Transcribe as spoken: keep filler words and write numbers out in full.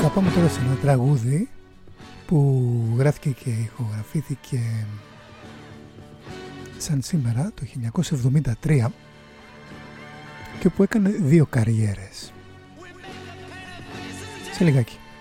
Θα πάμε τώρα σε ένα τραγούδι που γράφτηκε και ηχογραφήθηκε σαν σήμερα το χίλια εννιακόσια εβδομήντα τρία και που έκανε δύο καριέρες. Σε λιγάκι.